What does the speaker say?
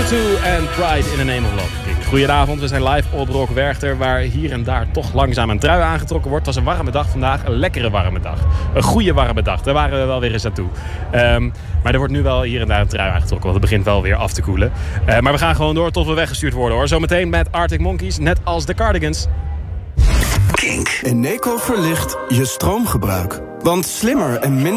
U2 en Pride in the Name of Love. Goedenavond, we zijn live op Rock Werchter, waar hier en daar toch langzaam een trui aangetrokken wordt. Het was een warme dag vandaag, een lekkere warme dag. Een goede warme dag, daar waren we wel weer eens aan toe. Maar er wordt nu wel hier en daar een trui aangetrokken, want het begint wel weer af te koelen. Maar we gaan gewoon door tot we weggestuurd worden, hoor. Zometeen met Arctic Monkeys, net als de Cardigans. Kink. Eneco verlicht je stroomgebruik. Want slimmer en minder